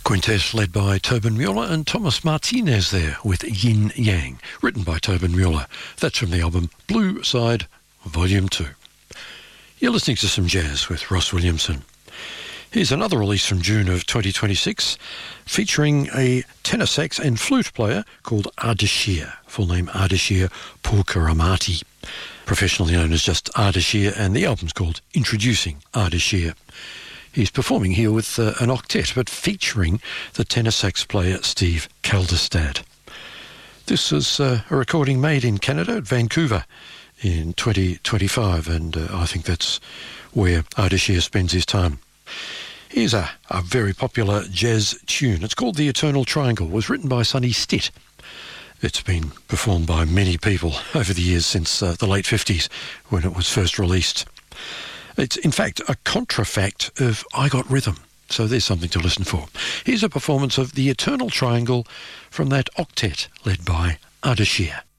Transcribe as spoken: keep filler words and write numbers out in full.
quintet led by Tobin Mueller and Thomas Martinez there with Yin Yang, written by Tobin Mueller. That's from the album Blue Side, Volume two. You're listening to some jazz with Ross Williamson. Here's another release from June of twenty twenty-six, featuring a tenor sax and flute player called Ardashir, full name Ardashir Purkaramati, professionally known as just Ardashir, and the album's called Introducing Ardashir. He's performing here with uh, an octet, but featuring the tenor sax player Steve Kalderstad. This is uh, a recording made in Canada, at Vancouver, in twenty twenty-five, and uh, I think that's where Ardashir spends his time. Here's a, a very popular jazz tune. It's called The Eternal Triangle. It was written by Sonny Stitt. It's been performed by many people over the years since uh, the late fifties, when it was first released. It's, in fact, a contrafact of I Got Rhythm, so there's something to listen for. Here's a performance of The Eternal Triangle from that octet led by Ardashir.